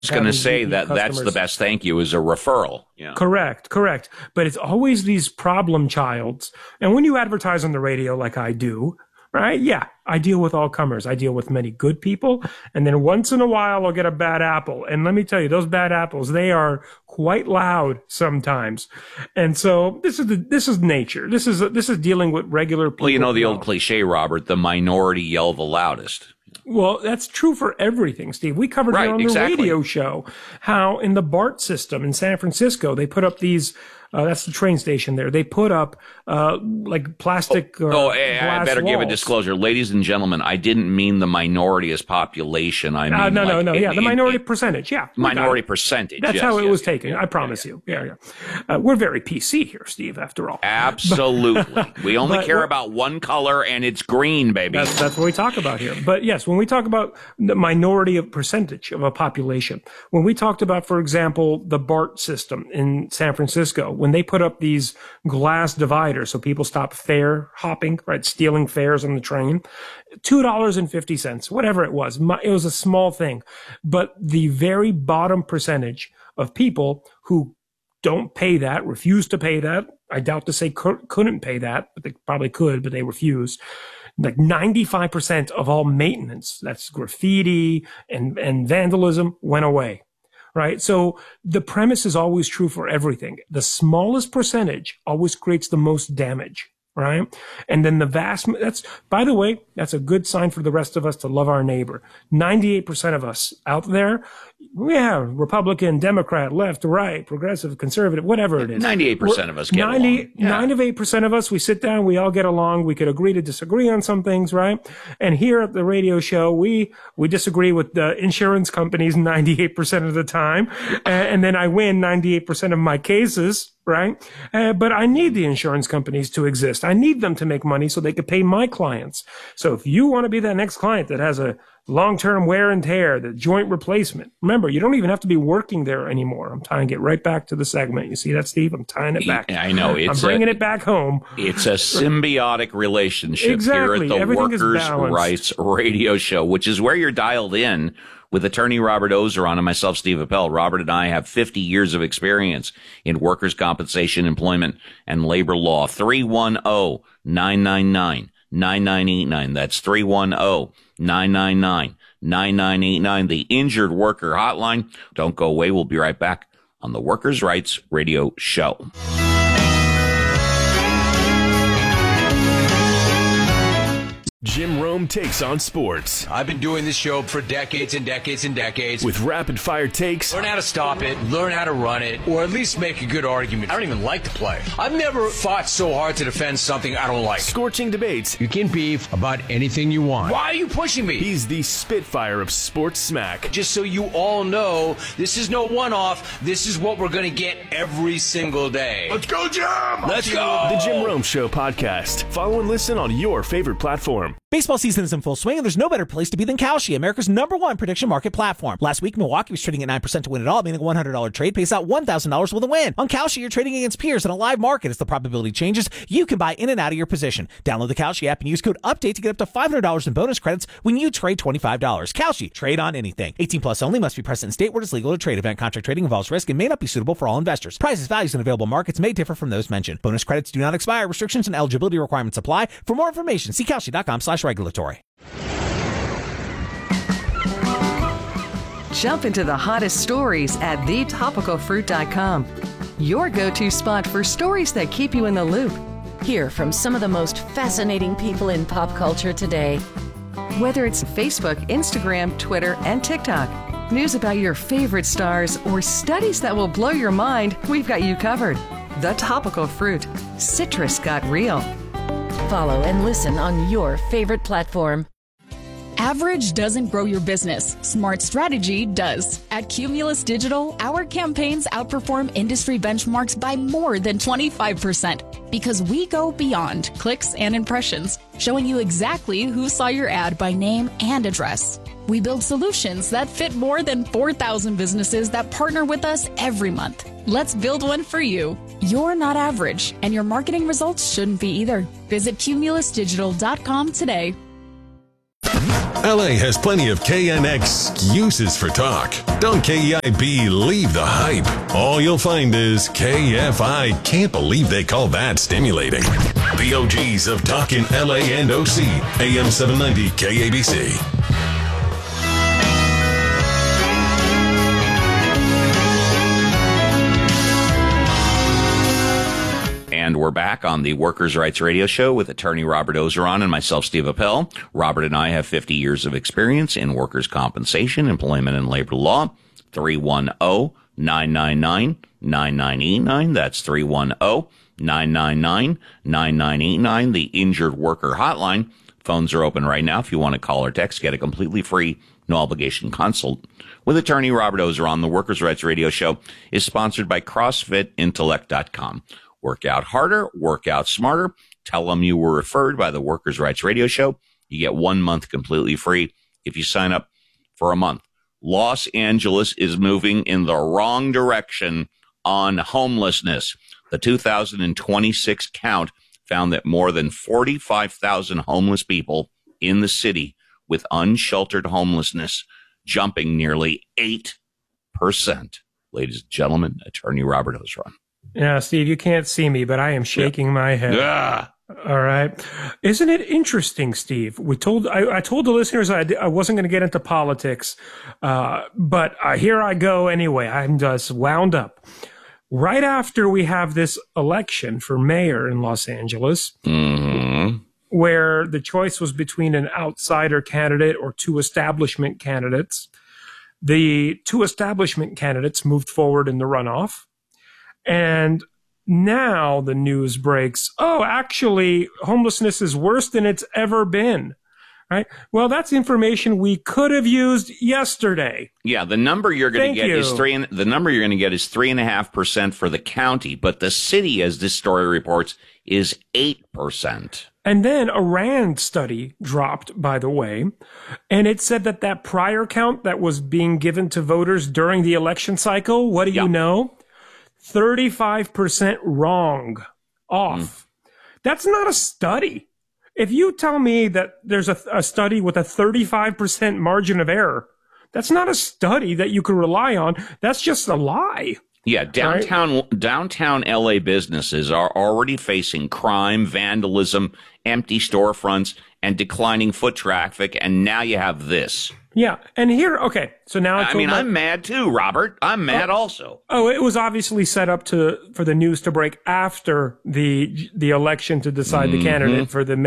going to say that that's the best thank you is a referral. Yeah. Correct. But it's always these problem childs. And when you advertise on the radio like I do, right? Yeah, I deal with all comers. I deal with many good people. And then once in a while, I'll get a bad apple. And let me tell you, those bad apples, they are quite loud sometimes. And so this is nature. This is dealing with regular people. Well, you know, the old cliche, Robert, the minority yell the loudest. Well, that's true for everything, Steve. We covered it on the radio show, how in the BART system in San Francisco, they put up these, that's the train station there. They put up, like plastic. I better give a disclosure. Ladies and gentlemen, I didn't mean the minority as population. I mean, no. The minority percentage. Yeah. Minority percentage. That's how it was taken. I promise you. Yeah. We're very PC here, Steve, after all. Absolutely. We only care about one color, and it's green, baby. That's what we talk about here. But yes, when we talk about the minority of percentage of a population, when we talked about, for example, the BART system in San Francisco, when they put up these glass dividers so people stop fare hopping, right, stealing fares on the train, $2.50, whatever it was a small thing. But the very bottom percentage of people who don't pay that, refuse to pay that, I doubt to say couldn't pay that, but they probably could, but they refused. Like 95% of all maintenance, that's graffiti and vandalism, went away. Right? So the premise is always true for everything. The smallest percentage always creates the most damage. Right? And then by the way, that's a good sign for the rest of us to love our neighbor. 98% of us out there, Republican, Democrat, left, right, progressive, conservative, whatever it is. 98% of us get along. 98% of us, we sit down, we all get along, we could agree to disagree on some things, right? And here at the radio show, we disagree with the insurance companies 98% of the time. And then I win 98% of my cases. Right? But I need the insurance companies to exist. I need them to make money so they could pay my clients. So if you want to be that next client that has a long-term wear and tear, the joint replacement, remember, you don't even have to be working there anymore. I'm tying it right back to the segment. You see that, Steve? I'm tying it back. I know. I'm bringing it back home. It's a symbiotic relationship here at the Everything Workers' Rights Radio Show, which is where you're dialed in with attorney Robert Ozeron and myself, Steve Appel. Robert and I have 50 years of experience in workers' compensation, employment, and labor law. 310-999-9989. That's 310-999-9989. The Injured Worker Hotline. Don't go away. We'll be right back on the Workers' Rights Radio Show. Jim Rome takes on sports. I've been doing this show for decades and decades and decades. With rapid-fire takes. Learn how to stop it, learn how to run it, or at least make a good argument. I don't even like the play. I've never fought so hard to defend something I don't like. Scorching debates. You can beef about anything you want. Why are you pushing me? He's the Spitfire of sports smack. Just so you all know, this is no one-off. This is what we're going to get every single day. Let's go, Jim! Let's go! The Jim Rome Show podcast. Follow and listen on your favorite platform. Baseball season is in full swing, and there's no better place to be than Kalshi, America's #1 prediction market platform. Last week, Milwaukee was trading at 9% to win it all, meaning a $100 trade pays out $1,000 with a win. On Kalshi, you're trading against peers in a live market. As the probability changes, you can buy in and out of your position. Download the Kalshi app and use code UPDATE to get up to $500 in bonus credits when you trade $25. Kalshi, trade on anything. 18 plus only, must be present in state where it's legal to trade. Event contract trading involves risk and may not be suitable for all investors. Prices, values, and available markets may differ from those mentioned. Bonus credits do not expire. Restrictions and eligibility requirements apply. For more information, see Kalshi.com/regulatory. Jump into the hottest stories at thetopicalfruit.com. Your go-to spot for stories that keep you in the loop. Hear from some of the most fascinating people in pop culture today. Whether it's Facebook, Instagram, Twitter, and TikTok, news about your favorite stars, or studies that will blow your mind, we've got you covered. The Topical Fruit. Citrus got real. Follow and listen on your favorite platform. Average doesn't grow your business. Smart strategy does. At Cumulus Digital, our campaigns outperform industry benchmarks by more than 25% because we go beyond clicks and impressions, showing you exactly who saw your ad by name and address. We build solutions that fit more than 4,000 businesses that partner with us every month. Let's build one for you. You're not average, and your marketing results shouldn't be either. Visit cumulusdigital.com today. LA has plenty of KNX excuses for talk. Don't KEIB leave the hype. All you'll find is KFI. Can't believe they call that stimulating. The OGs of talk in LA and OC. AM 790 KABC. And we're back on the Workers' Rights Radio Show with attorney Robert Ozeron and myself, Steve Appel. Robert and I have 50 years of experience in workers' compensation, employment, and labor law. 310-999-9989. That's 310-999-9989. The Injured Worker Hotline. Phones are open right now. If you want to call or text, get a completely free, no obligation consult with attorney Robert Ozeron. The Workers' Rights Radio Show is sponsored by CrossFitIntellect.com. Work out harder, work out smarter. Tell them you were referred by the Workers' Rights Radio Show. You get 1 month completely free if you sign up for a month. Los Angeles is moving in the wrong direction on homelessness. The 2026 count found that more than 45,000 homeless people in the city with unsheltered homelessness, jumping nearly 8%. Ladies and gentlemen, attorney Robert Ozeron. Yeah, Steve, you can't see me, but I am shaking my head. Yeah. All right. Isn't it interesting, Steve? I told the listeners I wasn't going to get into politics, but here I go anyway. I'm just wound up. Right after we have this election for mayor in Los Angeles, where the choice was between an outsider candidate or two establishment candidates, the two establishment candidates moved forward in the runoff. And now the news breaks, oh, actually, homelessness is worse than it's ever been, right? Well, that's information we could have used yesterday. Yeah, the number you're going to get is 3.5% for the county, but the city, as this story reports, is 8%. And then a RAND study dropped, by the way, and it said that prior count that was being given to voters during the election cycle, what do you know? 35% wrong, off. That's not a study. If you tell me that there's a study with a 35% margin of error, that's not a study that you can rely on. That's just a lie. Yeah, downtown LA businesses are already facing crime, vandalism, empty storefronts, and declining foot traffic, and now you have this. Yeah, and here, okay, so now I'm mad too, Robert. I'm mad also. Oh, it was obviously set up for the news to break after the election to decide the candidate for the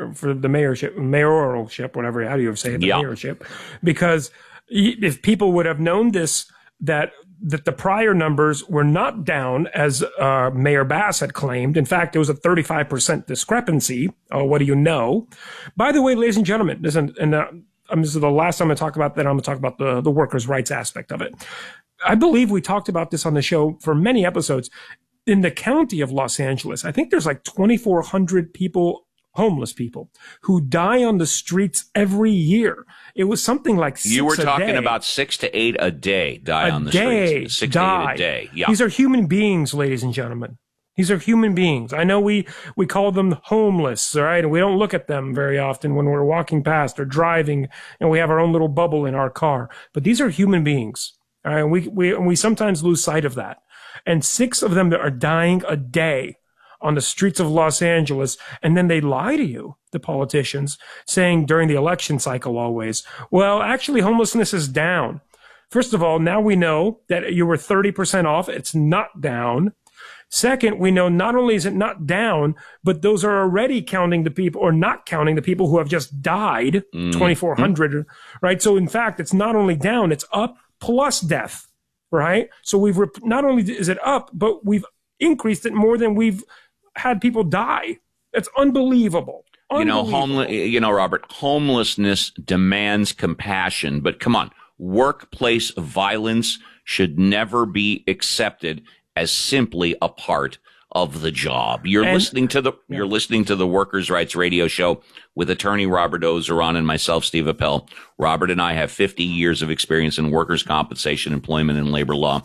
mayoralship, whatever, how do you say it, mayorship? Because if people would have known this, that the prior numbers were not down as Mayor Bass had claimed. In fact, there was a 35% discrepancy. Oh, what do you know? By the way, ladies and gentlemen, this is the last time I talk about that. I'm going to talk about the workers' rights aspect of it. I believe we talked about this on the show for many episodes. In the county of Los Angeles, I think there's like 2,400 people, homeless people, who die on the streets every year. It was something like 6 a day. You were talking about 6 to 8 a day die on the streets. 6 to 8 a day. Yeah. These are human beings, ladies and gentlemen. These are human beings. I know we call them homeless, all right? And we don't look at them very often when we're walking past or driving and we have our own little bubble in our car. But these are human beings, all right? And we sometimes lose sight of that. And 6 of them that are dying a day on the streets of Los Angeles, and then they lie to you, the politicians, saying during the election cycle always, well, actually homelessness is down. First of all, now we know that you were 30% off. It's not down. Second, we know not only is it not down, but those are already counting the people or not counting the people who have just died, 2,400, right? So in fact, it's not only down, it's up plus death, right? So not only is it up, but we've increased it more than we've had people die. It's unbelievable. Robert, homelessness demands compassion, but come on, workplace violence should never be accepted as simply a part of the job. You're listening to the Workers' Rights Radio Show with attorney Robert Ozeron and myself, Steve Appel. Robert and I have 50 years of experience in workers' compensation, employment, and labor law.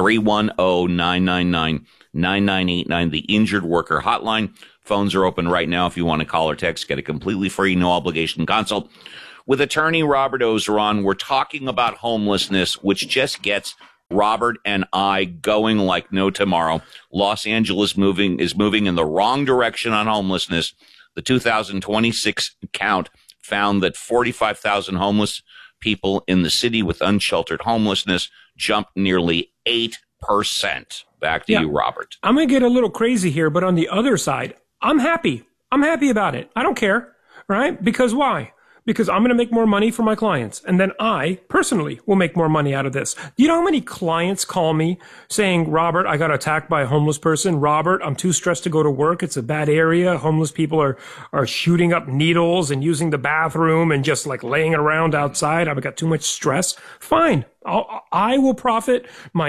310-999-9989, the Injured Worker Hotline. Phones are open right now if you want to call or text. Get a completely free, no obligation consult with attorney Robert Ozeron. We're talking about homelessness, which just gets Robert and I going like no tomorrow. Los Angeles is moving in the wrong direction on homelessness. The 2026 count found that 45,000 homeless people in the city with unsheltered homelessness jumped nearly 8%. Back to you, Robert. I'm going to get a little crazy here, but on the other side, I'm happy. I'm happy about it. I don't care, right? Because why? Because I'm going to make more money for my clients. And then I personally will make more money out of this. Do you know how many clients call me saying, Robert, I got attacked by a homeless person. Robert, I'm too stressed to go to work. It's a bad area. Homeless people are shooting up needles and using the bathroom and just like laying around outside. I've got too much stress. Fine. I will profit.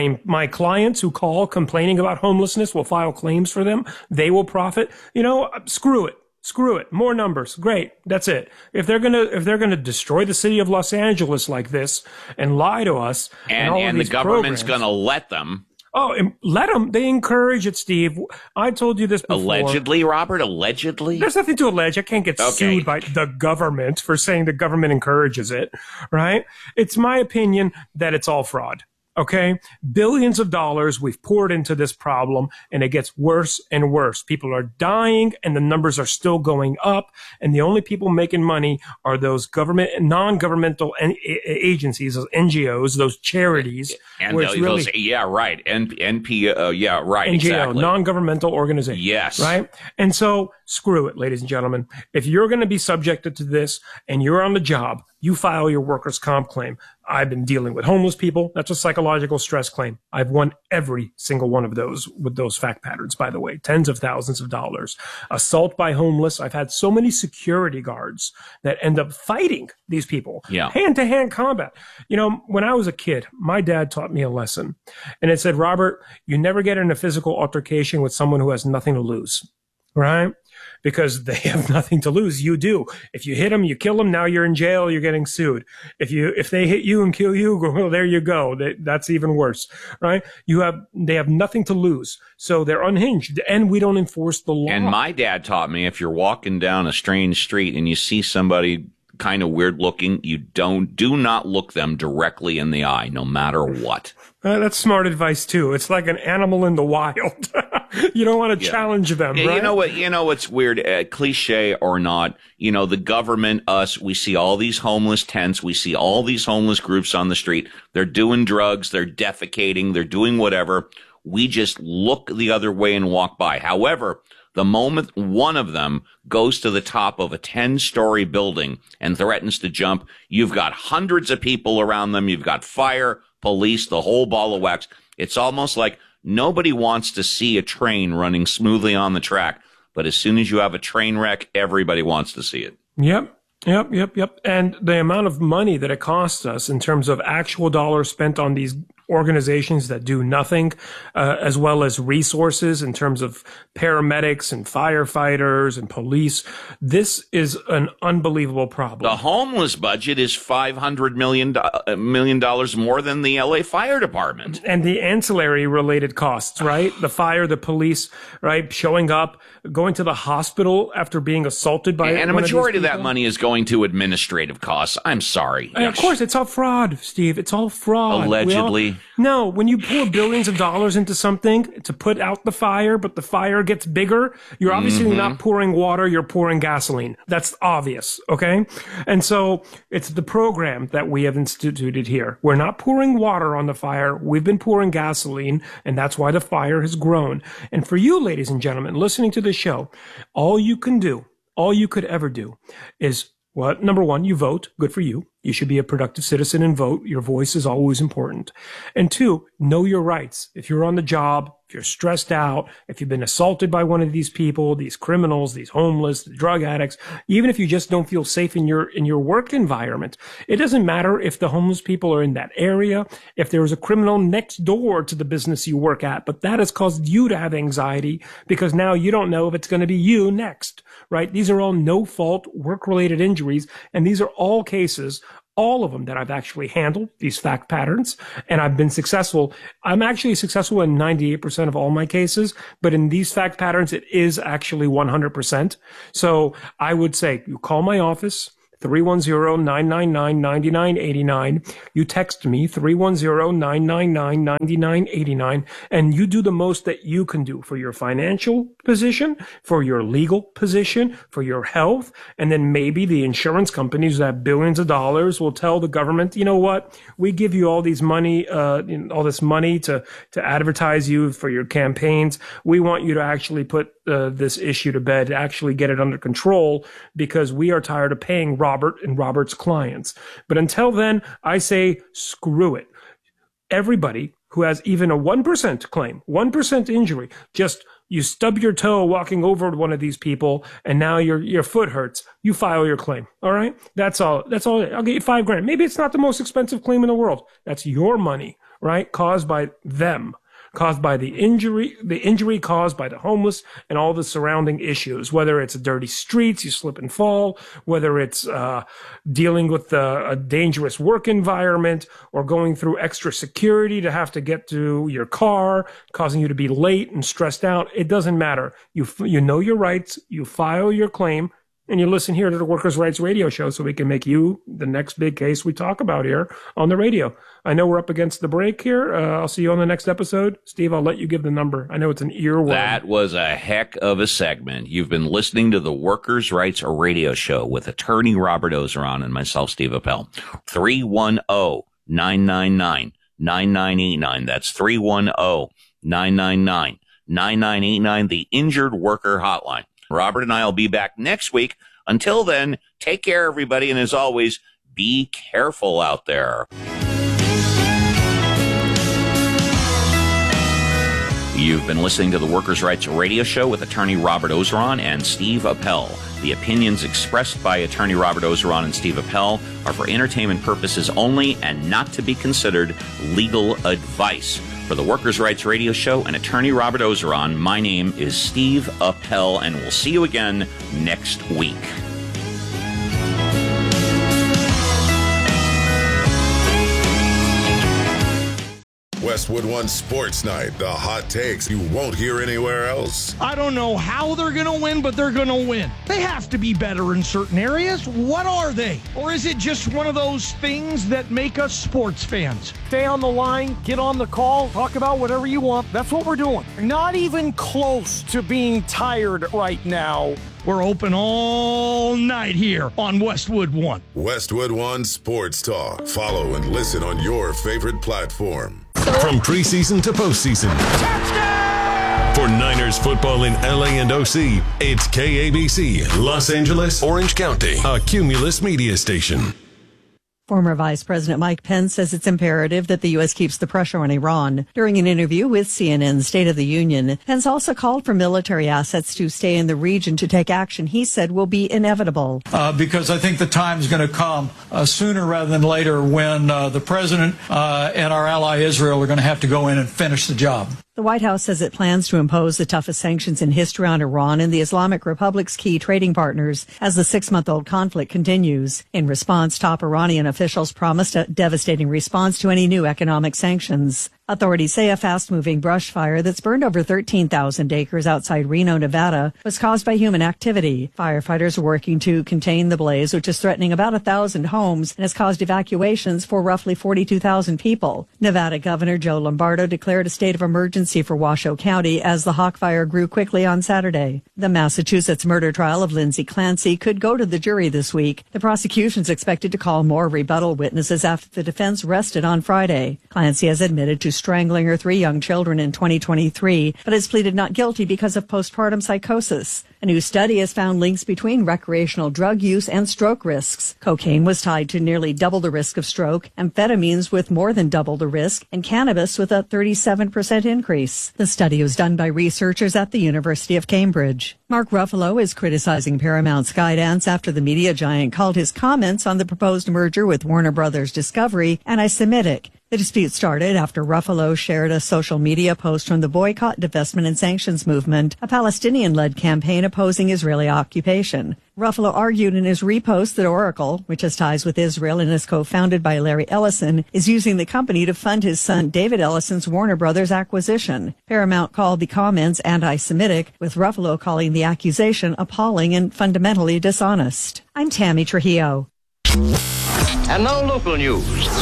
My clients who call complaining about homelessness will file claims for them. They will profit. You know, screw it. Screw it. More numbers. Great. That's it. If they're gonna destroy the city of Los Angeles like this and lie to us, and the government's gonna let them. Oh, and let them. They encourage it, Steve. I told you this before. Allegedly, Robert. Allegedly. There's nothing to allege. I can't get sued by the government for saying the government encourages it. Right? It's my opinion that it's all fraud. Okay? Billions of dollars we've poured into this problem, and it gets worse and worse. People are dying, and the numbers are still going up, and the only people making money are those government and non-governmental agencies, those NGOs, those charities. And those, yeah, right. Yeah, right, NGO, exactly. non-governmental organization. Yes. Right? And so, screw it, ladies and gentlemen. If you're going to be subjected to this, and you're on the job, you file your workers' comp claim. I've been dealing with homeless people. That's a psychological stress claim. I've won every single one of those with those fact patterns, by the way, tens of thousands of dollars. Assault by homeless. I've had so many security guards that end up fighting these people. Yeah. Hand-to-hand combat. You know, when I was a kid, my dad taught me a lesson. And it said, Robert, you never get in a physical altercation with someone who has nothing to lose. Right? Because they have nothing to lose. You do. If you hit them, you kill them. Now you're in jail. You're getting sued. If they hit you and kill you, well, there you go. That's even worse, right? They have nothing to lose. So they're unhinged, and we don't enforce the law. And my dad taught me, if you're walking down a strange street and you see somebody kind of weird looking, do not look them directly in the eye, no matter what. That's smart advice too. It's like an animal in the wild. You don't want to challenge them, right? You know what's weird, cliche or not, the government, we see all these homeless tents, we see all these homeless groups on the street. They're doing drugs, they're defecating, they're doing whatever. We just look the other way and walk by. However, the moment one of them goes to the top of a 10-story building and threatens to jump, you've got hundreds of people around them. You've got fire, police, the whole ball of wax. It's almost like nobody wants to see a train running smoothly on the track. But as soon as you have a train wreck, everybody wants to see it. Yep. And the amount of money that it costs us in terms of actual dollars spent on these organizations that do nothing, as well as resources in terms of paramedics and firefighters and police. This is an unbelievable problem. The homeless budget is $500 million more than the LA Fire Department. And the ancillary related costs, right? The fire, the police, right? Showing up, going to the hospital after being assaulted by and a majority of that money is going to administrative costs. I'm sorry. Of course, it's all fraud, Steve. It's all fraud. Allegedly. No, when you pour billions of dollars into something to put out the fire, but the fire gets bigger, you're obviously not pouring water, you're pouring gasoline. That's obvious, okay? And so it's the program that we have instituted here. We're not pouring water on the fire. We've been pouring gasoline, and that's why the fire has grown. And for you, ladies and gentlemen, listening to the show, all you could ever do is, well, number one, you vote. Good for you. You should be a productive citizen and vote. Your voice is always important. And two, know your rights. If you're on the job, if you're stressed out, if you've been assaulted by one of these people, these criminals, these homeless, the drug addicts, even if you just don't feel safe in your work environment, it doesn't matter if the homeless people are in that area, if there is a criminal next door to the business you work at, but that has caused you to have anxiety because now you don't know if it's going to be you next, right? These are all no-fault work-related injuries, and these are all cases, all of them that I've actually handled, these fact patterns, and I've been successful. I'm actually successful in 98% of all my cases, but in these fact patterns, it is actually 100%. So I would say you call my office, 310-999-9989. You text me, 310-999-9989, and you do the most that you can do for your financial position, for your legal position, for your health, and then maybe the insurance companies that have billions of dollars will tell the government, you know what, we give you all these money, all this money to advertise you for your campaigns. We want you to actually put this issue to bed, actually get it under control, because we are tired of paying Robert and Robert's clients. But until then, I say screw it. Everybody who has even a 1% claim, 1% injury, just you stub your toe walking over one of these people and now your foot hurts, you file your claim. All right? That's all. I'll get you $5,000. Maybe it's not the most expensive claim in the world. That's your money, right? Caused by them. Caused by the injury caused by the homeless and all the surrounding issues, whether it's dirty streets, you slip and fall, whether it's dealing with a dangerous work environment or going through extra security to have to get to your car, causing you to be late and stressed out. It doesn't matter. You know your rights, you file your claim, and you listen here to the Workers' Rights Radio Show so we can make you the next big case we talk about here on the radio. I know we're up against the break here. I'll see you on the next episode. Steve, I'll let you give the number. I know it's an earworm. That was a heck of a segment. You've been listening to the Workers' Rights Radio Show with attorney Robert Ozeron and myself, Steve Appel. 310-999-9989. That's 310-999-9989, the Injured Worker Hotline. Robert and I will be back next week. Until then, take care, everybody. And as always, be careful out there. You've been listening to the Workers' Rights Radio Show with attorney Robert Ozeron and Steve Appel. The opinions expressed by attorney Robert Ozeron and Steve Appel are for entertainment purposes only and not to be considered legal advice. For the Workers' Rights Radio Show and attorney Robert Ozeron, my name is Steve Appel, and we'll see you again next week. Westwood One Sports Night, the hot takes you won't hear anywhere else. I don't know how they're going to win, but they're going to win. They have to be better in certain areas. What are they? Or is it just one of those things that make us sports fans? Stay on the line, get on the call, talk about whatever you want. That's what we're doing. Not even close to being tired right now. We're open all night here on Westwood One. Westwood One Sports Talk. Follow and listen on your favorite platform. From preseason to postseason. Touchdown! For Niners football in LA and OC, it's KABC, Los Angeles, Orange County, a Cumulus media station. Former Vice President Mike Pence says it's imperative that the U.S. keeps the pressure on Iran. During an interview with CNN's State of the Union, Pence also called for military assets to stay in the region to take action he said will be inevitable. Because I think the time is going to come sooner rather than later when the president and our ally Israel are going to have to go in and finish the job. The White House says it plans to impose the toughest sanctions in history on Iran and the Islamic Republic's key trading partners as the 6-month-old conflict continues. In response, top Iranian officials promised a devastating response to any new economic sanctions. Authorities say a fast-moving brush fire that's burned over 13,000 acres outside Reno, Nevada, was caused by human activity. Firefighters are working to contain the blaze, which is threatening about 1,000 homes and has caused evacuations for roughly 42,000 people. Nevada Governor Joe Lombardo declared a state of emergency for Washoe County as the Hawk Fire grew quickly on Saturday. The Massachusetts murder trial of Lindsay Clancy could go to the jury this week. The prosecution's expected to call more rebuttal witnesses after the defense rested on Friday. Clancy has admitted to strangling her 3 young children in 2023, but has pleaded not guilty because of postpartum psychosis. A new study has found links between recreational drug use and stroke risks. Cocaine was tied to nearly double the risk of stroke, amphetamines with more than double the risk, and cannabis with a 37% increase. The study was done by researchers at the University of Cambridge. Mark Ruffalo is criticizing Paramount's Skydance after the media giant called his comments on the proposed merger with Warner Brothers Discovery anti-Semitic. The dispute started after Ruffalo shared a social media post from the Boycott, Divestment and Sanctions movement, a Palestinian-led campaign opposing Israeli occupation. Ruffalo argued in his repost that Oracle, which has ties with Israel and is co-founded by Larry Ellison, is using the company to fund his son David Ellison's Warner Brothers acquisition. Paramount called the comments anti-Semitic, with Ruffalo calling the accusation appalling and fundamentally dishonest. I'm Tammy Trujillo. And now local news.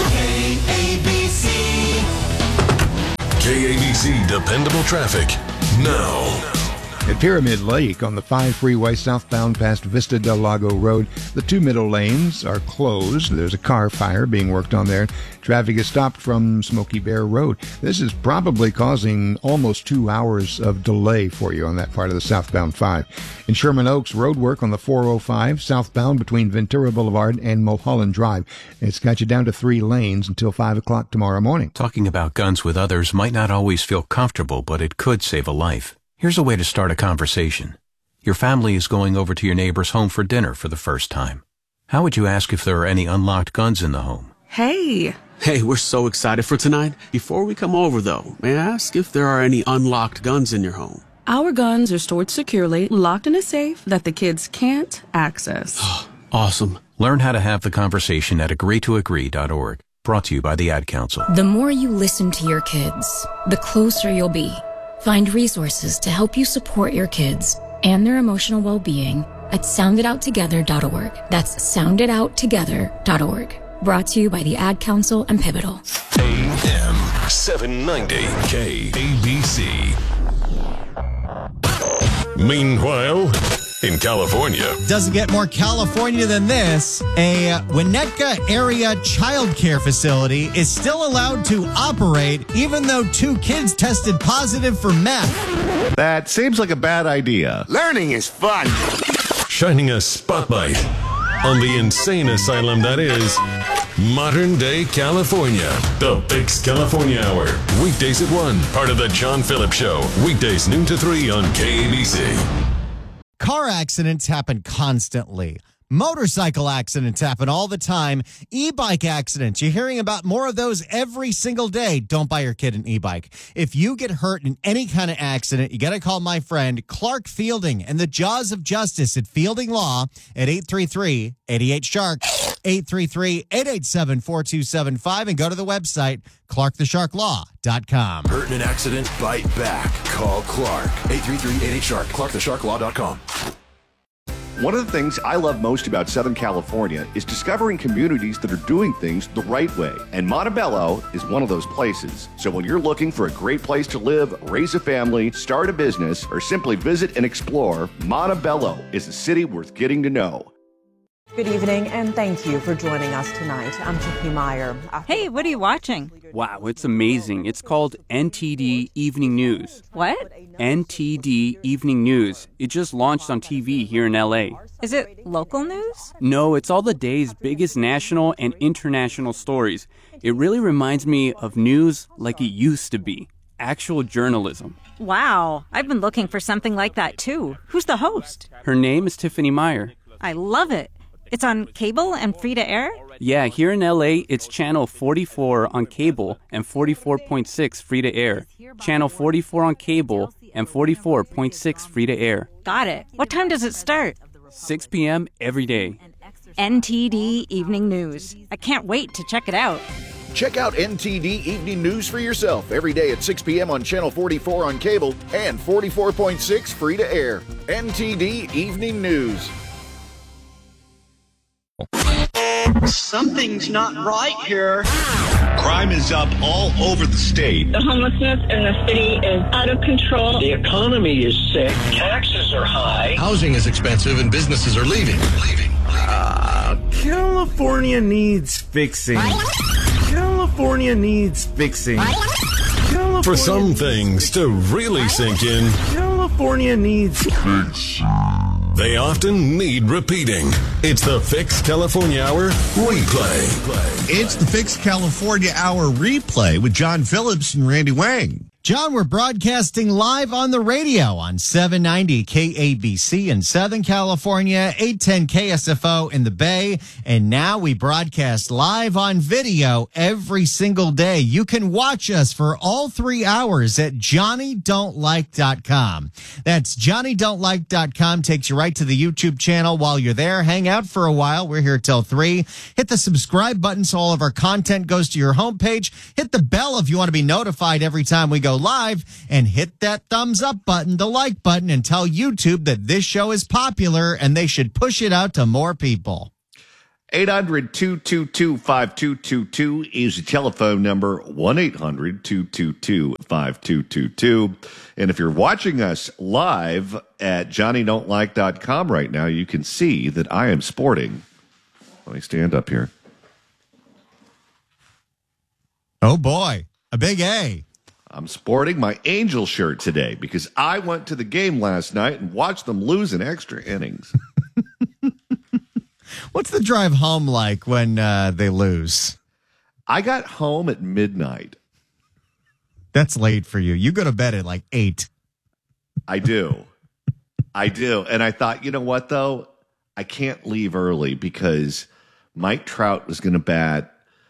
KABC Dependable Traffic now. At Pyramid Lake on the 5 freeway southbound past Vista del Lago Road, the 2 middle lanes are closed. There's a car fire being worked on there. Traffic is stopped from Smoky Bear Road. This is probably causing almost 2 hours of delay for you on that part of the southbound 5. In Sherman Oaks, road work on the 405 southbound between Ventura Boulevard and Mulholland Drive. It's got you down to 3 lanes until 5 o'clock tomorrow morning. Talking about guns with others might not always feel comfortable, but it could save a life. Here's a way to start a conversation. Your family is going over to your neighbor's home for dinner for the first time. How would you ask if there are any unlocked guns in the home? Hey, we're so excited for tonight. Before we come over, though, may I ask if there are any unlocked guns in your home? Our guns are stored securely, locked in a safe that the kids can't access. Awesome. Learn how to have the conversation at agreetoagree.org. Brought to you by the Ad Council. The more you listen to your kids, the closer you'll be. Find resources to help you support your kids and their emotional well-being at sounditouttogether.org. That's sounditouttogether.org. Brought to you by the Ad Council and Pivotal. AM 790 KABC. Meanwhile, in California. Doesn't get more California than this. A Winnetka area child care facility is still allowed to operate even though 2 kids tested positive for meth. That seems like a bad idea. Learning is fun. Shining a spotlight on the insane asylum that is modern day California. The Fix California Hour. Weekdays at 1. Part of the John Phillips Show. Weekdays noon to 3 on KABC. Car accidents happen constantly. Motorcycle accidents happen all the time. E-bike accidents, you're hearing about more of those every single day. Don't buy your kid an e-bike. If you get hurt in any kind of accident, you got to call my friend Clark Fielding and the Jaws of Justice at Fielding Law at 833-88-SHARK, 833-887-4275, and go to the website, clarkthesharklaw.com. Hurt in an accident? Bite back. Call Clark. 833-88-SHARK, clarkthesharklaw.com. One of the things I love most about Southern California is discovering communities that are doing things the right way. And Montebello is one of those places. So when you're looking for a great place to live, raise a family, start a business, or simply visit and explore, Montebello is a city worth getting to know. Good evening, and thank you for joining us tonight. I'm Tiffany Meyer. Hey, what are you watching? Wow, it's amazing. It's called NTD Evening News. What? NTD Evening News. It just launched on TV here in LA. Is it local news? No, it's all the day's biggest national and international stories. It really reminds me of news like it used to be. Actual journalism. Wow, I've been looking for something like that too. Who's the host? Her name is Tiffany Meyer. I love it. It's on cable and free to air? Yeah, here in LA, it's channel 44 on cable and 44.6 free to air. Channel 44 on cable and 44.6 free to air. Got it. What time does it start? 6 p.m. every day. NTD Evening News. I can't wait to check it out. Check out NTD Evening News for yourself every day at 6 p.m. on Channel 44 on cable and 44.6 free to air. NTD Evening News. Something's not right here. Crime is up all over the state. The homelessness in the city is out of control. The economy is sick. Taxes are high. Housing is expensive and businesses are leaving. California needs fixing. California needs fixing. For some things to really sink in, California needs fixing. They often need repeating. It's the Fix California Hour Replay. It's the Fix California Hour Replay with John Phillips and Randy Wang. John, we're broadcasting live on the radio on 790 KABC in Southern California, 810 KSFO in the Bay, and now we broadcast live on video every single day. You can watch us for all 3 hours at JohnnyDon'tLike.com. That's JohnnyDon'tLike.com. Takes you right to the YouTube channel. While you're there, hang out for a while. We're here till 3. Hit the subscribe button so all of our content goes to your homepage. Hit the bell if you want to be notified every time we go live, and hit that thumbs up button, the like button, and tell YouTube that this show is popular and they should push it out to more people. 800-222-5222 is the telephone number, 1-800-222-5222. And if you're watching us live at JohnnyDon'tLike.com right now, you can see that I am sporting. Let me stand up here. Oh boy, a big A. I'm sporting my Angel shirt today because I went to the game last night and watched them lose in extra innings. What's the drive home like when they lose? I got home at midnight. That's late for you. You go to bed at like 8. I do. And I thought, you know what, though? I can't leave early because Mike Trout was going to bat.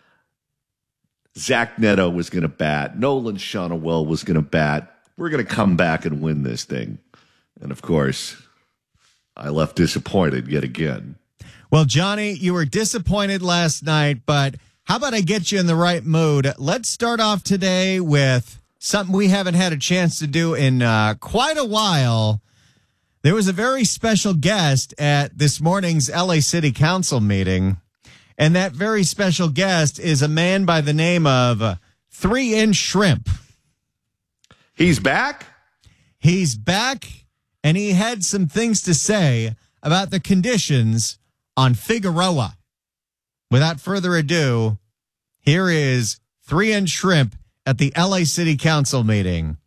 Zach Neto was going to bat. Nolan Shonowell was going to bat. We're going to come back and win this thing. And, of course, I left disappointed yet again. Well, Johnny, you were disappointed last night, but how about I get you in the right mood? Let's start off today with something we haven't had a chance to do in quite a while. There was a very special guest at this morning's LA City Council meeting. And that very special guest is a man by the name of 3-Inch Shrimp. He's back? He's back, and he had some things to say about the conditions on Figueroa. Without further ado, here is 3-Inch Shrimp at the LA City Council meeting.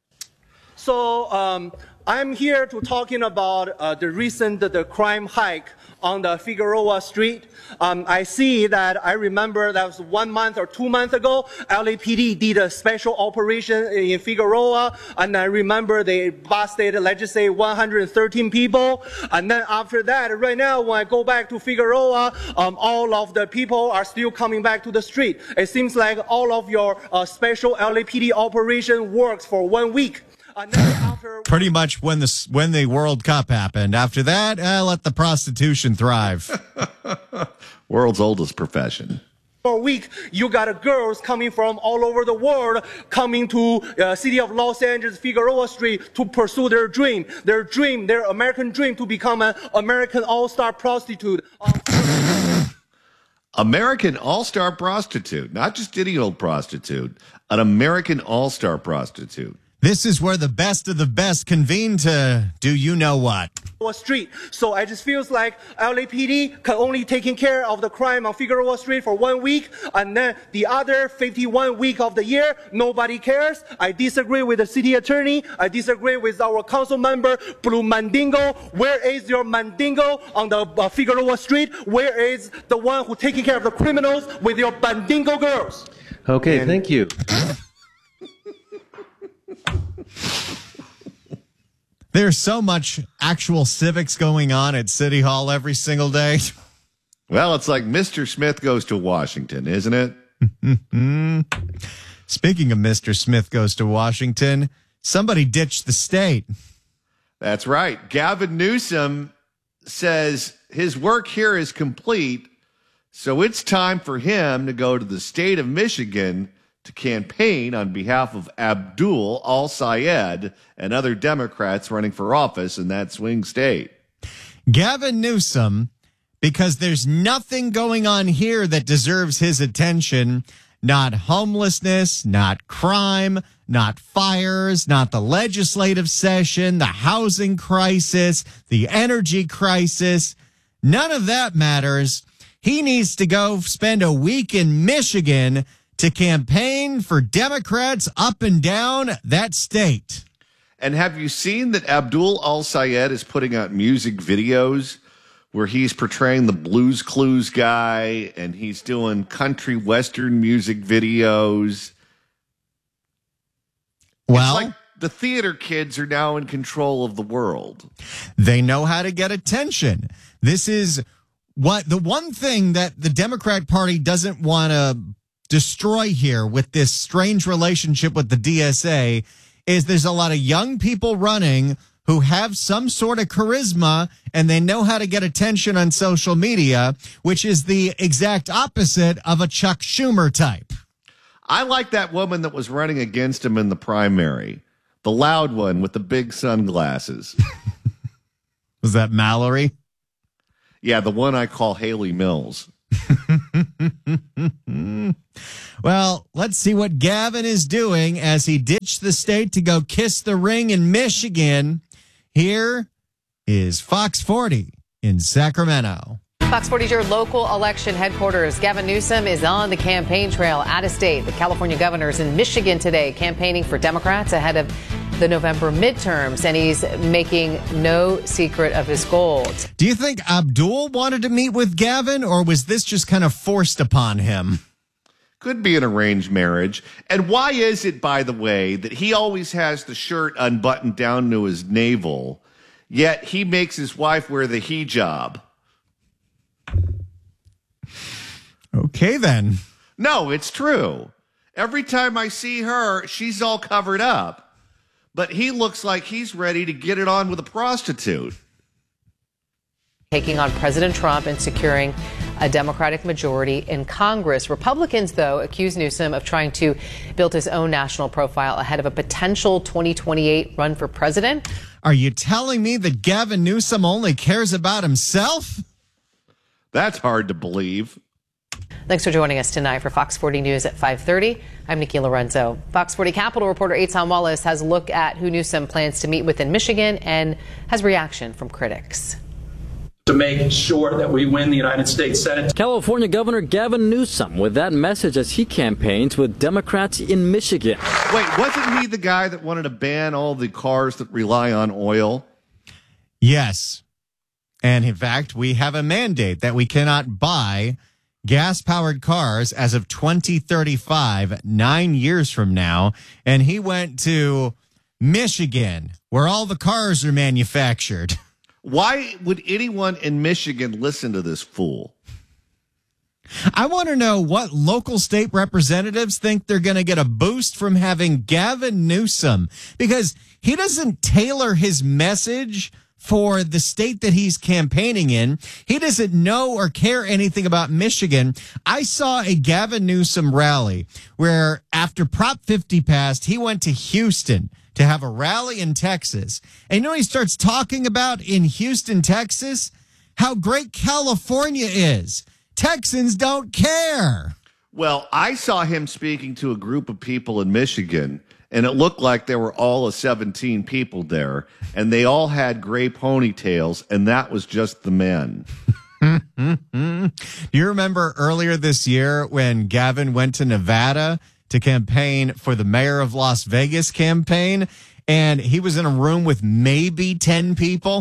So I'm here to talking about the recent crime hike on the Figueroa Street. I remember that was 1 month or 2 months ago, LAPD did a special operation in Figueroa, and I remember they busted, let's just say, 113 people. And then after that, right now, when I go back to Figueroa, all of the people are still coming back to the street. It seems like all of your special LAPD operation works for 1 week. Pretty much when the World Cup happened. After that, let the prostitution thrive. World's oldest profession. For a week, you got girls coming from all over the world coming to city of Los Angeles, Figueroa Street to pursue their dream, their American dream to become an American all-star prostitute. American all-star prostitute, not just any old prostitute, an American all-star prostitute. This is where the best of the best convene to do you know what? Street. So I just feels like LAPD can only taking care of the crime on Figueroa Street for 1 week, and then the other 51 week of the year, nobody cares. I disagree with the city attorney. I disagree with our council member, Blue Mandingo. Where is your Mandingo on the Figueroa Street? Where is the one who taking care of the criminals with your Mandingo girls? Okay, thank you. There's so much actual civics going on at City Hall every single day. Well, it's like Mr. Smith goes to Washington, isn't it? Speaking of Mr. Smith goes to Washington, somebody ditched the state. That's right. Gavin Newsom says his work here is complete, so it's time for him to go to the state of Michigan to campaign on behalf of Abdul Al-Sayed and other Democrats running for office in that swing state. Gavin Newsom, because there's nothing going on here that deserves his attention. Not homelessness, not crime, not fires, not the legislative session, the housing crisis, the energy crisis. None of that matters. He needs to go spend a week in Michigan to campaign for Democrats up and down that state. And have you seen that Abdul Al-Sayed is putting out music videos where he's portraying the Blues Clues guy and he's doing country western music videos? Well, it's like the theater kids are now in control of the world. They know how to get attention. This is what the one thing that the Democrat Party doesn't want to destroy here with this strange relationship with the DSA is there's a lot of young people running who have some sort of charisma and they know how to get attention on social media, which is the exact opposite of a Chuck Schumer type. I like that woman that was running against him in the primary, the loud one with the big sunglasses. Was that Mallory? Yeah, the one I call Haley Mills. Well, let's see what Gavin is doing as he ditched the state to go kiss the ring in Michigan. Here is Fox 40 in Sacramento. Fox 40's your local election headquarters. Gavin Newsom is on the campaign trail out of state. The California governor is in Michigan today campaigning for Democrats ahead of the November midterms, and he's making no secret of his goals. Do you think Abdul wanted to meet with Gavin, or was this just kind of forced upon him? Could be an arranged marriage. And why is it, by the way, that he always has the shirt unbuttoned down to his navel, yet he makes his wife wear the hijab? Okay, then. No, it's true. Every time I see her, she's all covered up. But he looks like he's ready to get it on with a prostitute. Taking on President Trump and securing a Democratic majority in Congress. Republicans, though, accuse Newsom of trying to build his own national profile ahead of a potential 2028 run for president. Are you telling me that Gavin Newsom only cares about himself? That's hard to believe. Thanks for joining us tonight for Fox 40 News at 5:30. I'm Nikki Lorenzo. Fox 40 Capitol reporter Eitan Wallace has a look at who Newsom plans to meet with in Michigan and has reaction from critics. To make sure that we win the United States Senate. California Governor Gavin Newsom with that message as he campaigns with Democrats in Michigan. Wait, wasn't he the guy that wanted to ban all the cars that rely on oil? Yes. And in fact, we have a mandate that we cannot buy gas-powered cars as of 2035, 9 years from now. And he went to Michigan, where all the cars are manufactured. Why would anyone in Michigan listen to this fool? I want to know what local state representatives think they're going to get a boost from having Gavin Newsom, because he doesn't tailor his message for the state that he's campaigning in. He doesn't know or care anything about Michigan. I saw a Gavin Newsom rally where after Prop 50 passed, he went to Houston to have a rally in Texas. And you know what he starts talking about in Houston, Texas? How great California is. Texans don't care. Well, I saw him speaking to a group of people in Michigan, and it looked like there were all of 17 people there, and they all had gray ponytails, and that was just the men. Do you remember earlier this year when Gavin went to Nevada to campaign for the mayor of Las Vegas campaign, and he was in a room with maybe 10 people?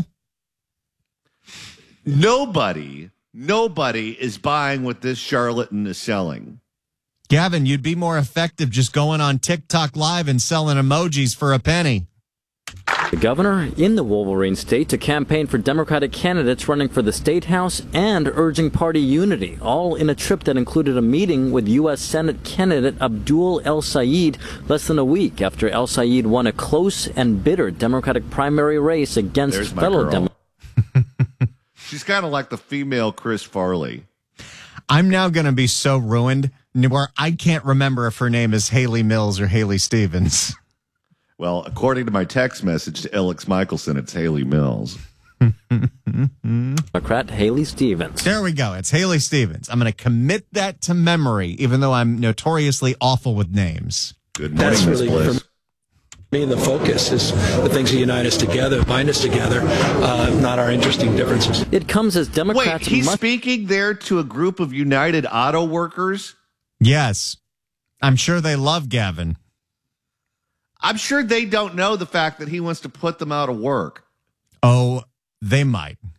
Nobody is buying what this charlatan is selling. Gavin, you'd be more effective just going on TikTok Live and selling emojis for a penny. The governor in the Wolverine state to campaign for Democratic candidates running for the state house and urging party unity, all in a trip that included a meeting with U.S. Senate candidate Abdul El Sayed less than a week after El Sayed won a close and bitter Democratic primary race against fellow Democrats. She's kind of like the female Chris Farley. I'm now going to be so ruined where I can't remember if her name is Haley Mills or Haley Stevens. Well, according to my text message to Alex Michelson, it's Haley Mills. Democrat Haley Stevens. There we go. It's Haley Stevens. I'm going to commit that to memory, even though I'm notoriously awful with names. Good morning, That's Ms. really Bliss. for me the focus is the things that unite us together, bind us together, not our interesting differences. It comes as Democrats. Wait, he's speaking there to a group of United Auto Workers? Yes. I'm sure they love Gavin. I'm sure they don't know the fact that he wants to put them out of work. Oh, they might.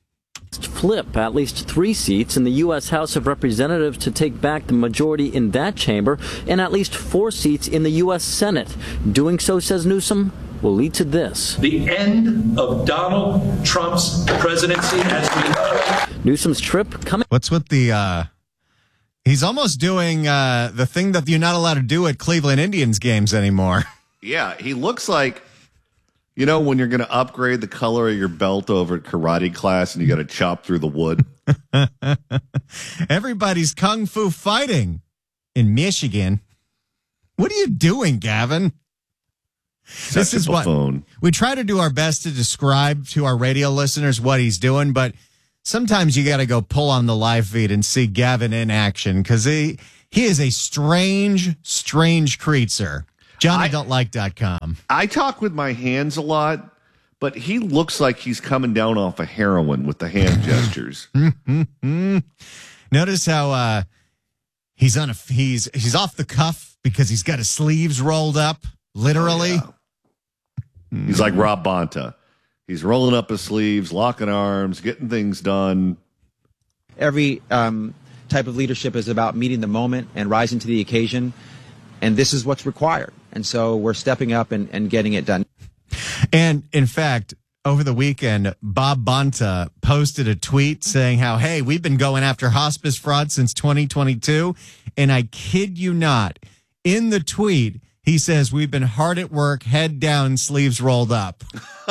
flip at least 3 seats in the U.S. House of Representatives to take back the majority in that chamber and at least 4 seats in the U.S. Senate. Doing so, says Newsom, will lead to this. The end of Donald Trump's presidency as we know it. Newsom's trip coming. What's with the, he's almost doing the thing that you're not allowed to do at Cleveland Indians games anymore. Yeah, he looks like, you know, when you're going to upgrade the color of your belt over at karate class and you got to chop through the wood. Everybody's kung fu fighting in Michigan. What are you doing, Gavin? This is what we try to do our best to describe to our radio listeners what he's doing, but sometimes you got to go pull on the live feed and see Gavin in action because he is a strange creature. JohnnyDon'tLike.com. I talk with my hands a lot, but he looks like he's coming down off of heroin with the hand gestures. Notice how he's off the cuff because he's got his sleeves rolled up, literally. Oh, yeah. He's like Rob Bonta. He's rolling up his sleeves, locking arms, getting things done. Every type of leadership is about meeting the moment and rising to the occasion, and this is what's required. And so we're stepping up and getting it done. And in fact, over the weekend, Bob Bonta posted a tweet saying how, hey, we've been going after hospice fraud since 2022. And I kid you not, in the tweet, he says, we've been hard at work, head down, sleeves rolled up.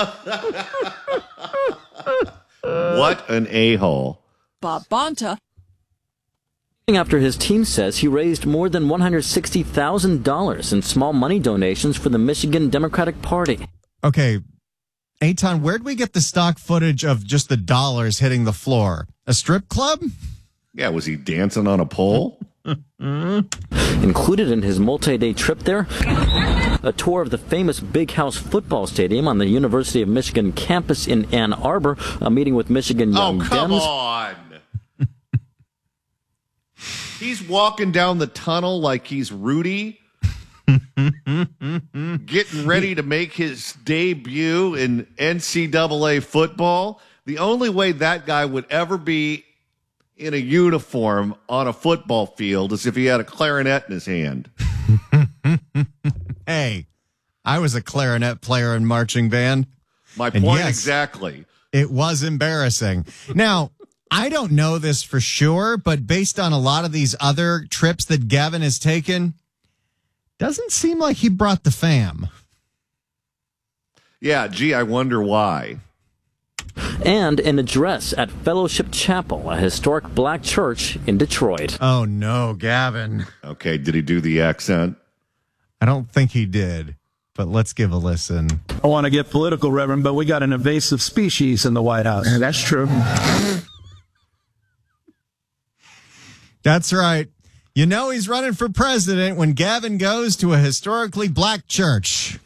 What an a-hole. Bob Bonta. After his team says he raised more than $160,000 in small money donations for the Michigan Democratic Party. Okay, Eitan, where'd we get the stock footage of just the dollars hitting the floor? A strip club? Yeah, was he dancing on a pole? Included in his multi-day trip there, a tour of the famous Big House football stadium on the University of Michigan campus in Ann Arbor, a meeting with Michigan Young Dems. Come on. He's walking down the tunnel like he's Rudy, getting ready to make his debut in NCAA football. The only way that guy would ever be in a uniform on a football field is if he had a clarinet in his hand. Hey, I was a clarinet player in marching band. My point exactly. It was embarrassing. Now, I don't know this for sure, but based on a lot of these other trips that Gavin has taken, doesn't seem like he brought the fam. Yeah, gee, I wonder why. And an address at Fellowship Chapel, a historic black church in Detroit. Oh, no, Gavin. Okay, did he do the accent? I don't think he did, but let's give a listen. I want to get political, Reverend, but we got an invasive species in the White House. Yeah, that's true. That's right. You know he's running for president when Gavin goes to a historically black church.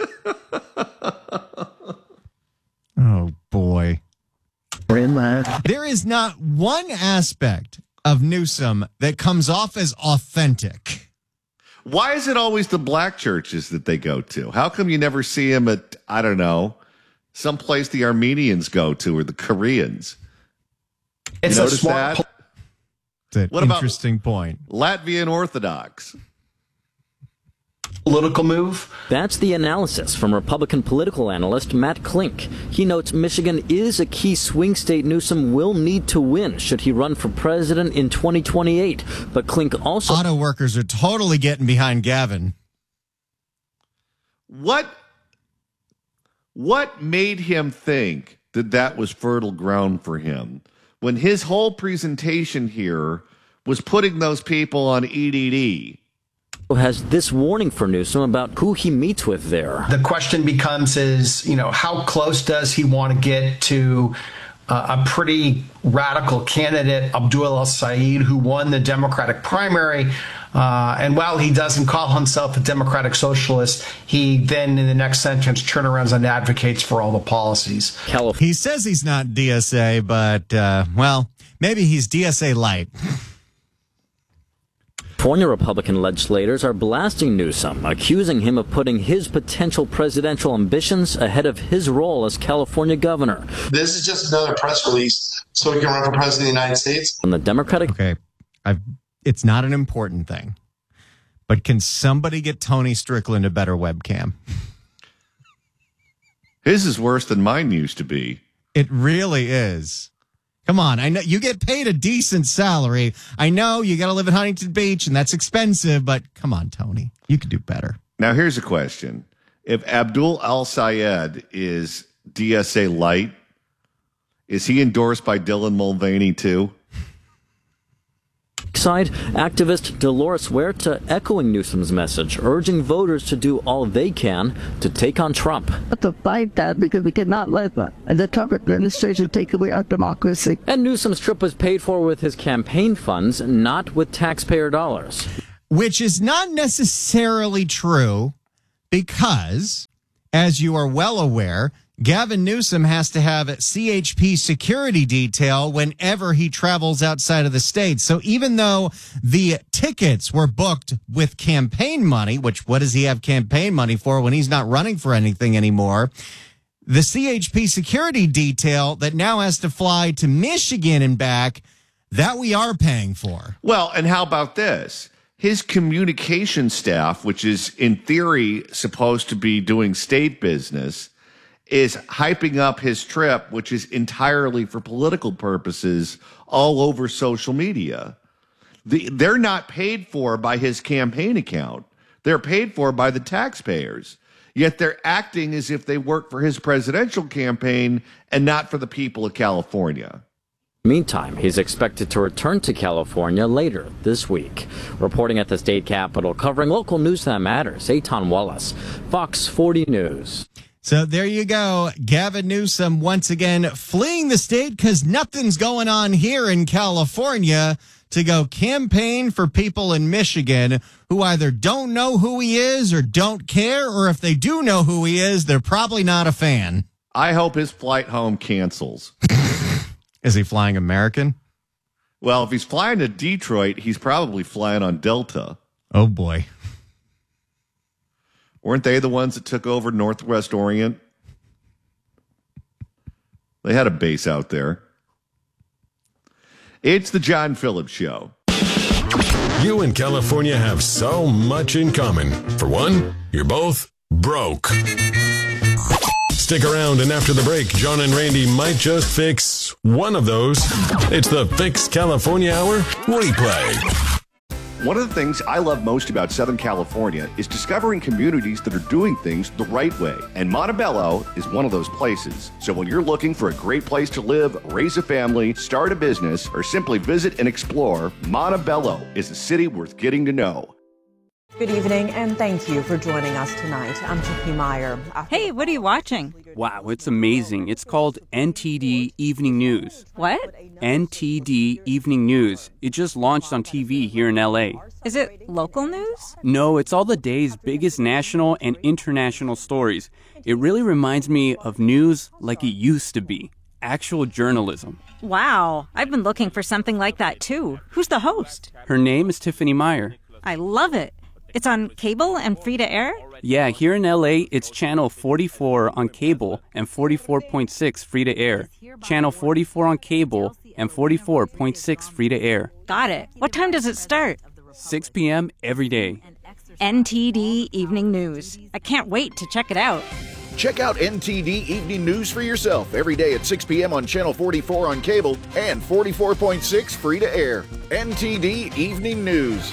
Oh, boy. We're in that. There is not one aspect of Newsom that comes off as authentic. Why is it always the black churches that they go to? How come you never see him at, I don't know, someplace the Armenians go to or the Koreans? It's a smart that? What interesting point. Latvian Orthodox. Political move? That's the analysis from Republican political analyst Matt Klink. He notes Michigan is a key swing state Newsom will need to win should he run for president in 2028. But Klink also... Auto workers are totally getting behind Gavin. What made him think that that was fertile ground for him when his whole presentation here was putting those people on EDD? Has this warning for Newsom about who he meets with there. The question becomes how close does he want to get to a pretty radical candidate, Abdul El-Sayed, who won the Democratic primary. And while he doesn't call himself a democratic socialist, he then in the next sentence turnarounds and advocates for all the policies. He says he's not DSA, but, maybe he's DSA light. California Republican legislators are blasting Newsom, accusing him of putting his potential presidential ambitions ahead of his role as California governor. This is just another press release so he can run for president of the United States. On the Democratic... Okay, it's not an important thing, but can somebody get Tony Strickland a better webcam? His is worse than mine used to be. It really is. Come on, I know you get paid a decent salary. I know you got to live in Huntington Beach, and that's expensive, but come on, Tony. You could do better. Now, here's a question. If Abdul Al-Sayed is DSA light, is he endorsed by Dylan Mulvaney, too? Side activist Dolores Huerta echoing Newsom's message, urging voters to do all they can to take on Trump. To fight that because we cannot let the Trump administration take away our democracy. And Newsom's trip was paid for with his campaign funds, not with taxpayer dollars. Which is not necessarily true because, as you are well aware, Gavin Newsom has to have a CHP security detail whenever he travels outside of the state. So even though the tickets were booked with campaign money, which what does he have campaign money for when he's not running for anything anymore? The CHP security detail that now has to fly to Michigan and back, that we are paying for. Well, and how about this? His communication staff, which is in theory supposed to be doing state business, is hyping up his trip, which is entirely for political purposes, all over social media. They're not paid for by his campaign account. They're paid for by the taxpayers. Yet they're acting as if they work for his presidential campaign and not for the people of California. Meantime, he's expected to return to California later this week. Reporting at the state capitol, covering local news that matters, Eitan Wallace, Fox 40 News. So there you go. Gavin Newsom once again fleeing the state because nothing's going on here in California to go campaign for people in Michigan who either don't know who he is or don't care, or if they do know who he is, they're probably not a fan. I hope his flight home cancels. Is he flying American? Well, if he's flying to Detroit, he's probably flying on Delta. Oh, boy. Weren't they the ones that took over Northwest Orient? They had a base out there. It's the John Phillips Show. You and California have so much in common. For one, you're both broke. Stick around, and after the break, John and Randy might just fix one of those. It's the Fix California Hour replay. One of the things I love most about Southern California is discovering communities that are doing things the right way. And Montebello is one of those places. So when you're looking for a great place to live, raise a family, start a business, or simply visit and explore, Montebello is a city worth getting to know. Good evening, and thank you for joining us tonight. I'm Chippy Meyer. Hey, what are you watching? Wow, it's amazing. It's called NTD Evening News. What? NTD Evening News. It just launched on TV here in LA. Is it local news? No, it's all the day's biggest national and international stories. It really reminds me of news like it used to be. Actual journalism. Wow, I've been looking for something like that too. Who's the host? Her name is Tiffany Meyer. I love it. It's on cable and free to air? Yeah, here in LA, it's channel 44 on cable and 44.6 free to air. Channel 44 on cable and 44.6 free to air. Got it. What time does it start? 6 p.m. every day. NTD Evening News. I can't wait to check it out. Check out NTD Evening News for yourself every day at 6 p.m. on Channel 44 on cable and 44.6 free to air. NTD Evening News.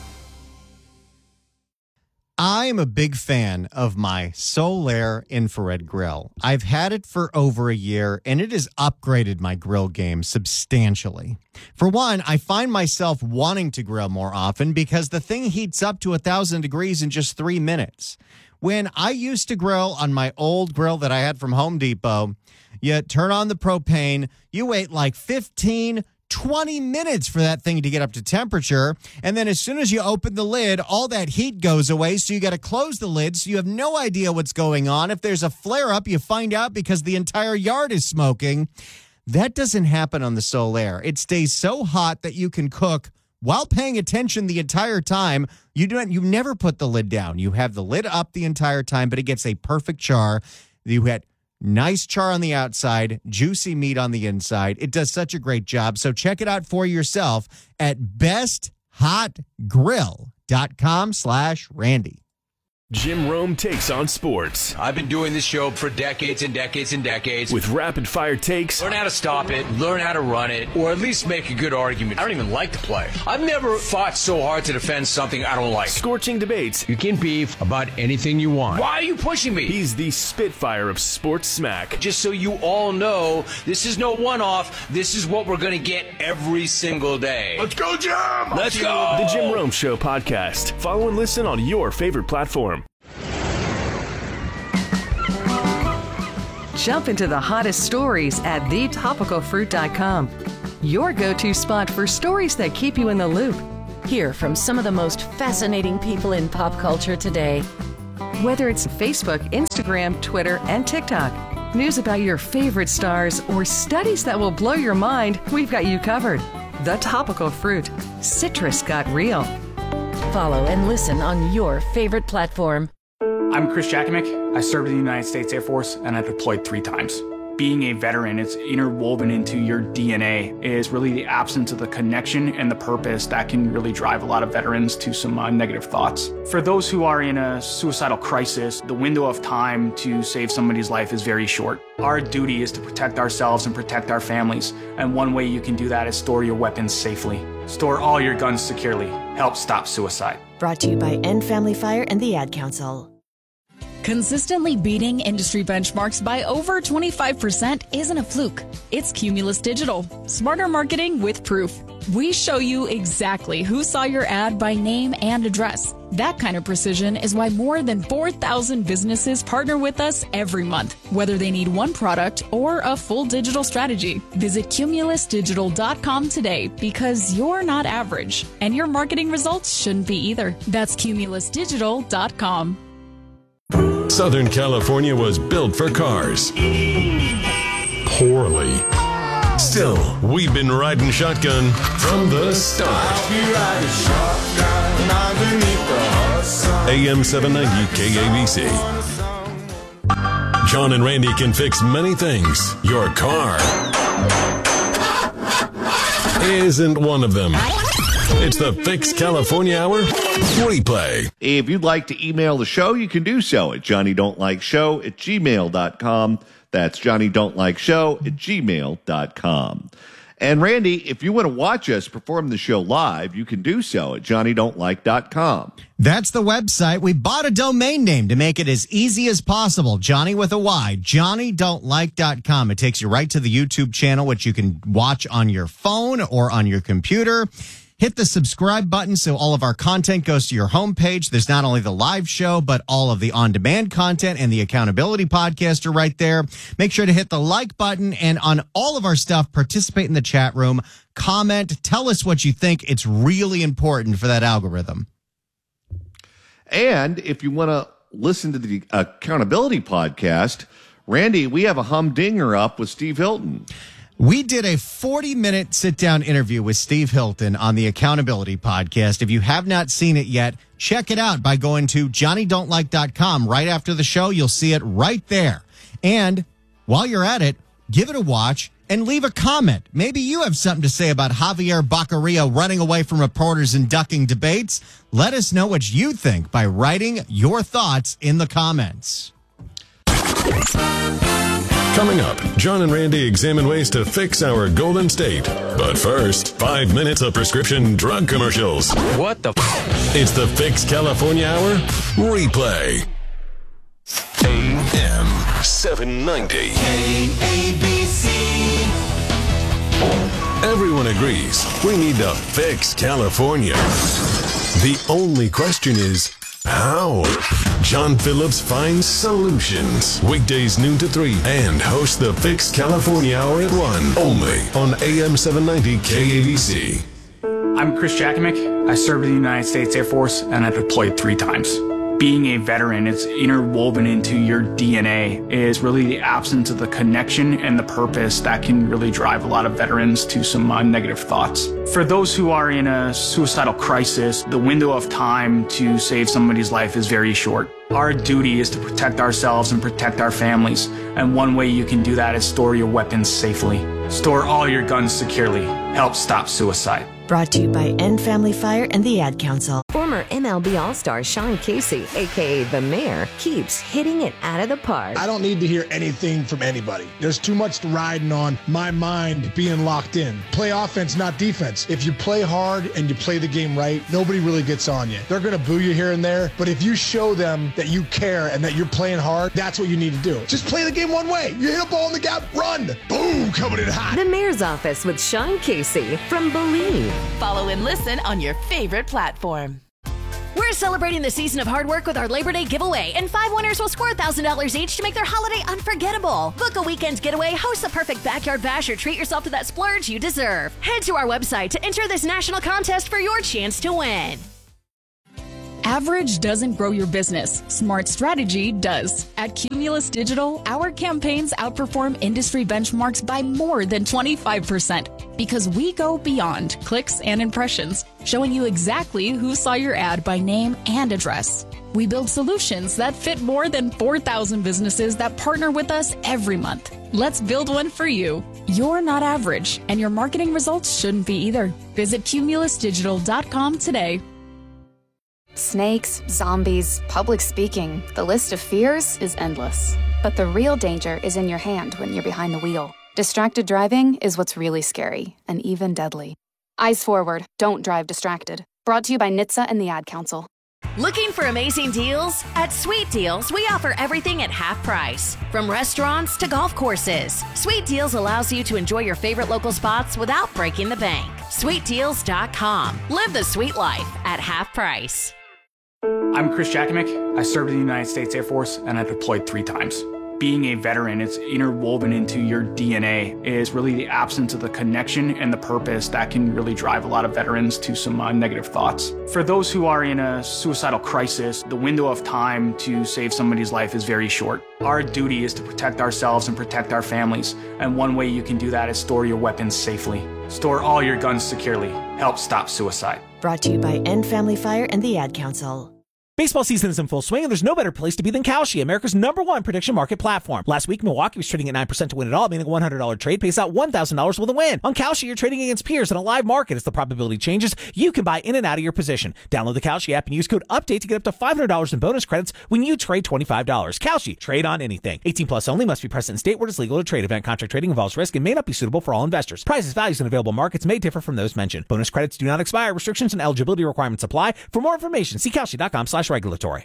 I am a big fan of my Solaire infrared grill. I've had it for over a year, and it has upgraded my grill game substantially. For one, I find myself wanting to grill more often because the thing heats up to 1,000 degrees in just 3 minutes. When I used to grill on my old grill that I had from Home Depot, you turn on the propane, you wait like 20 minutes for that thing to get up to temperature. And then as soon as you open the lid, all that heat goes away. So you got to close the lid. So you have no idea what's going on. If there's a flare up, you find out because the entire yard is smoking. That doesn't happen on the Solaire. It stays so hot that you can cook while paying attention the entire time. You never put the lid down. You have the lid up the entire time, but it gets a perfect char. You had nice char on the outside, juicy meat on the inside. It does such a great job. So check it out for yourself at besthotgrill.com/Randy. Jim Rome takes on sports. I've been doing this show for decades and decades and decades. With rapid-fire takes. Learn how to stop it, learn how to run it, or at least make a good argument. I don't even like to play. I've never fought so hard to defend something I don't like. Scorching debates. You can beef about anything you want. Why are you pushing me? He's the Spitfire of sports smack. Just so you all know, this is no one-off. This is what we're going to get every single day. Let's go, Jim! Let's go! The Jim Rome Show podcast. Follow and listen on your favorite platform. Jump into the hottest stories at thetopicalfruit.com. Your go-to spot for stories that keep you in the loop. Hear from some of the most fascinating people in pop culture today. Whether it's Facebook, Instagram, Twitter, and TikTok, news about your favorite stars, or studies that will blow your mind, we've got you covered. The Topical Fruit. Citrus got real. Follow and listen on your favorite platform. I'm Chris Jakimick. I served in the United States Air Force and I deployed 3 times. Being a veteran, it's interwoven into your DNA. It is really the absence of the connection and the purpose that can really drive a lot of veterans to some negative thoughts. For those who are in a suicidal crisis, the window of time to save somebody's life is very short. Our duty is to protect ourselves and protect our families. And one way you can do that is store your weapons safely. Store all your guns securely. Help stop suicide. Brought to you by End Family Fire and the Ad Council. Consistently beating industry benchmarks by over 25% isn't a fluke. It's Cumulus Digital. Smarter marketing with proof. We show you exactly who saw your ad by name and address. That kind of precision is why more than 4,000 businesses partner with us every month, whether they need one product or a full digital strategy. Visit cumulusdigital.com today because you're not average, and your marketing results shouldn't be either. That's cumulusdigital.com. Southern California was built for cars. Poorly. Still, we've been riding shotgun from the start. AM 790 KABC. John and Randy can fix many things. Your car isn't one of them. It's the Fix California Hour replay. If you'd like to email the show, you can do so at johnnydon'tlikeshow@gmail.com. That's johnnydon'tlikeshow@gmail.com. And Randy, if you want to watch us perform the show live, you can do so at johnnydon'tlike.com. That's the website. We bought a domain name to make it as easy as possible. Johnny with a Y, johnnydon'tlike.com. It takes you right to the YouTube channel, which you can watch on your phone or on your computer. Hit the subscribe button so all of our content goes to your homepage. There's not only the live show, but all of the on-demand content and the accountability podcast are right there. Make sure to hit the like button, and on all of our stuff, participate in the chat room, comment, tell us what you think. It's really important for that algorithm. And if you want to listen to the accountability podcast, Randy, we have a humdinger up with Steve Hilton. We did a 40-minute sit-down interview with Steve Hilton on the Accountability Podcast. If you have not seen it yet, check it out by going to johnnydon'tlike.com. Right after the show, you'll see it right there. And while you're at it, give it a watch and leave a comment. Maybe you have something to say about Javier Baccaria running away from reporters and ducking debates. Let us know what you think by writing your thoughts in the comments. Coming up, John and Randy examine ways to fix our Golden State. But first, 5 minutes of prescription drug commercials. What the It's the Fix California Hour replay. AM 790. KABC. Everyone agrees we need to fix California. The only question is, how? John Phillips finds solutions. Weekdays noon to 3 and hosts the Fix California Hour at 1. Only on AM 790 KABC. I'm Chris Jakimick. I served in the United States Air Force and I deployed 3 times. Being a veteran, it's interwoven into your DNA, is really the absence of the connection and the purpose that can really drive a lot of veterans to some negative thoughts. For those who are in a suicidal crisis, the window of time to save somebody's life is very short. Our duty is to protect ourselves and protect our families, and one way you can do that is store your weapons safely. Store all your guns securely. Help stop suicide. Brought to you by End Family Fire and the Ad Council. Former MLB All-Star Sean Casey, a.k.a. The Mayor, keeps hitting it out of the park. I don't need to hear anything from anybody. There's too much riding on my mind being locked in. Play offense, not defense. If you play hard and you play the game right, nobody really gets on you. They're going to boo you here and there, but if you show them that you care and that you're playing hard, that's what you need to do. Just play the game one way. You hit a ball in the gap, run. Boom, coming in hot. The Mayor's Office with Sean Casey from Believe. Follow and listen on your favorite platform. We're celebrating the season of hard work with our Labor Day giveaway, and 5 winners will score $1,000 each to make their holiday unforgettable. Book a weekend getaway, host the perfect backyard bash, or treat yourself to that splurge you deserve. Head to our website to enter this national contest for your chance to win. Average doesn't grow your business. Smart strategy does. At Cumulus Digital, our campaigns outperform industry benchmarks by more than 25% because we go beyond clicks and impressions, showing you exactly who saw your ad by name and address. We build solutions that fit more than 4,000 businesses that partner with us every month. Let's build one for you. You're not average, and your marketing results shouldn't be either. Visit cumulusdigital.com today. Snakes, zombies, public speaking, the list of fears is endless. But the real danger is in your hand when you're behind the wheel. Distracted driving is what's really scary and even deadly. Eyes forward, don't drive distracted. Brought to you by NHTSA and the Ad Council. Looking for amazing deals? At Sweet Deals, we offer everything at half price. From restaurants to golf courses, Sweet Deals allows you to enjoy your favorite local spots without breaking the bank. SweetDeals.com. Live the sweet life at half price. I'm Chris Jakimick. I served in the United States Air Force and I deployed 3 times. Being a veteran, it's interwoven into your DNA, is really the absence of the connection and the purpose that can really drive a lot of veterans to some negative thoughts. For those who are in a suicidal crisis, the window of time to save somebody's life is very short. Our duty is to protect ourselves and protect our families, and one way you can do that is store your weapons safely. Store all your guns securely. Help stop suicide. Brought to you by End Family Fire and the Ad Council. Baseball season is in full swing, and there's no better place to be than Kalshi, America's #1 prediction market platform. Last week, Milwaukee was trading at 9% to win it all, meaning a $100 trade pays out $1,000 with a win. On Kalshi, you're trading against peers in a live market. As the probability changes, you can buy in and out of your position. Download the Kalshi app and use code UPDATE to get up to $500 in bonus credits when you trade $25. Kalshi, trade on anything. 18 plus only, must be present in state where it's legal to trade. Event contract trading involves risk and may not be suitable for all investors. Prices, values, and available markets may differ from those mentioned. Bonus credits do not expire. Restrictions and eligibility requirements apply. For more information, see Kalshi.com/regulatory.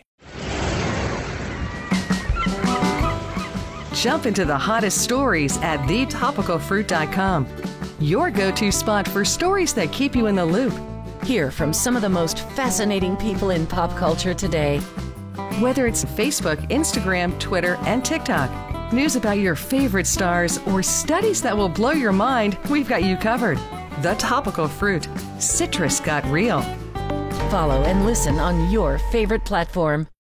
Jump into the hottest stories at thetopicalfruit.com. Your go-to spot for stories that keep you in the loop. Hear from some of the most fascinating people in pop culture today. Whether it's Facebook, Instagram, Twitter, and TikTok, news about your favorite stars, or studies that will blow your mind, we've got you covered. The Topical Fruit. Citrus got real. Follow and listen on your favorite platform.